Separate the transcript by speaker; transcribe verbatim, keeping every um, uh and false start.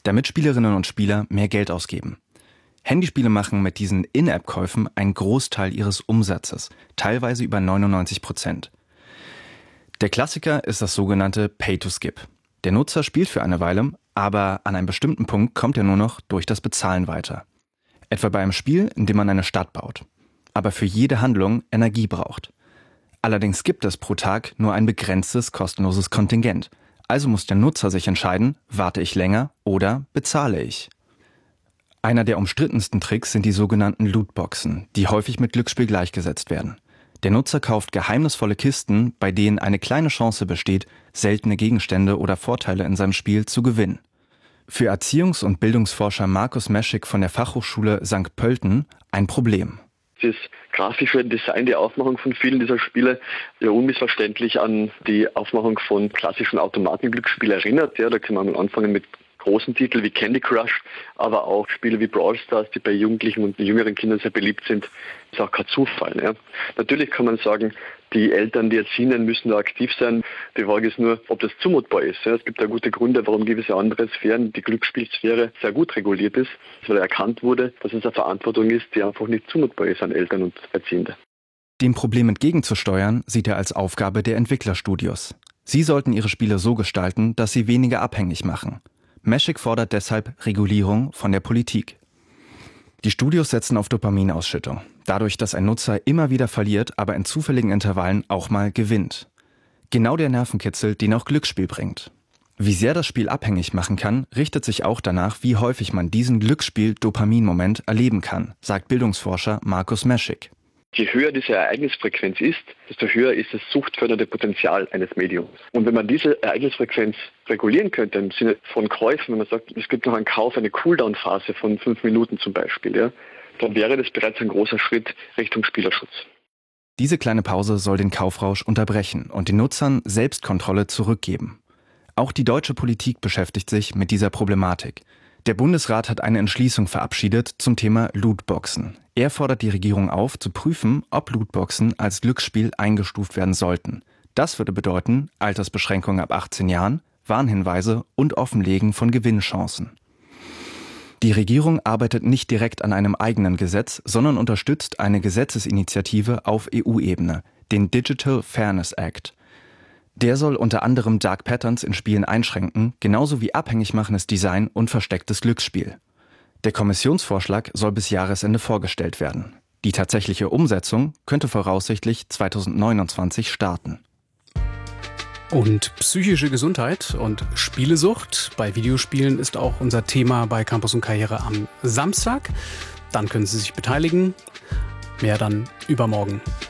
Speaker 1: damit Spielerinnen und Spieler mehr Geld ausgeben. Handyspiele machen mit diesen In-App-Käufen einen Großteil ihres Umsatzes, teilweise über neunundneunzig Prozent. Der Klassiker ist das sogenannte Pay-to-Skip. Der Nutzer spielt für eine Weile, aber an einem bestimmten Punkt kommt er nur noch durch das Bezahlen weiter. Etwa bei einem Spiel, in dem man eine Stadt baut, aber für jede Handlung Energie braucht. Allerdings gibt es pro Tag nur ein begrenztes kostenloses Kontingent. Also muss der Nutzer sich entscheiden, warte ich länger oder bezahle ich. Einer der umstrittensten Tricks sind die sogenannten Lootboxen, die häufig mit Glücksspiel gleichgesetzt werden. Der Nutzer kauft geheimnisvolle Kisten, bei denen eine kleine Chance besteht, seltene Gegenstände oder Vorteile in seinem Spiel zu gewinnen. Für Erziehungs- und Bildungsforscher Markus Meschik von der Fachhochschule Sankt Pölten ein Problem.
Speaker 2: Das grafische Design, die Aufmachung von vielen dieser Spiele ja unmissverständlich an die Aufmachung von klassischen Automatenglücksspielen erinnert. Ja, da kann man mal anfangen mit großen Titeln wie Candy Crush, aber auch Spiele wie Brawl Stars, die bei Jugendlichen und jüngeren Kindern sehr beliebt sind, ist auch kein Zufall. Ja. Natürlich kann man sagen, die Eltern, die Erziehenden müssen da aktiv sein. Die Frage ist nur, ob das zumutbar ist. Ja. Es gibt da gute Gründe, warum gewisse andere Sphären, die Glücksspielsphäre, sehr gut reguliert ist, weil erkannt wurde, dass es eine Verantwortung ist, die einfach nicht zumutbar ist an Eltern und Erziehende.
Speaker 1: Dem Problem entgegenzusteuern, sieht er als Aufgabe der Entwicklerstudios. Sie sollten ihre Spiele so gestalten, dass sie weniger abhängig machen. Meschik fordert deshalb Regulierung von der Politik. Die Studios setzen auf Dopaminausschüttung. Dadurch, dass ein Nutzer immer wieder verliert, aber in zufälligen Intervallen auch mal gewinnt. Genau der Nervenkitzel, den auch Glücksspiel bringt. Wie sehr das Spiel abhängig machen kann, richtet sich auch danach, wie häufig man diesen Glücksspiel-Dopamin-Moment erleben kann, sagt Bildungsforscher Markus Meschik.
Speaker 2: Je höher diese Ereignisfrequenz ist, desto höher ist das suchtfördernde Potenzial eines Mediums. Und wenn man diese Ereignisfrequenz regulieren könnte, im Sinne von Käufen, wenn man sagt, es gibt noch einen Kauf, eine Cooldown-Phase von fünf Minuten zum Beispiel, ja, dann wäre das bereits ein großer Schritt Richtung Spielerschutz.
Speaker 1: Diese kleine Pause soll den Kaufrausch unterbrechen und den Nutzern Selbstkontrolle zurückgeben. Auch die deutsche Politik beschäftigt sich mit dieser Problematik. Der Bundesrat hat eine Entschließung verabschiedet zum Thema Lootboxen. Er fordert die Regierung auf, zu prüfen, ob Lootboxen als Glücksspiel eingestuft werden sollten. Das würde bedeuten, Altersbeschränkungen ab achtzehn Jahren, Warnhinweise und Offenlegen von Gewinnchancen. Die Regierung arbeitet nicht direkt an einem eigenen Gesetz, sondern unterstützt eine Gesetzesinitiative auf E U-Ebene, den Digital Fairness Act. Der soll unter anderem Dark Patterns in Spielen einschränken, genauso wie abhängig machendes Design und verstecktes Glücksspiel. Der Kommissionsvorschlag soll bis Jahresende vorgestellt werden. Die tatsächliche Umsetzung könnte voraussichtlich zweitausendneunundzwanzig starten.
Speaker 3: Und psychische Gesundheit und Spielesucht bei Videospielen ist auch unser Thema bei Campus und Karriere am Samstag. Dann können Sie sich beteiligen. Mehr dann übermorgen.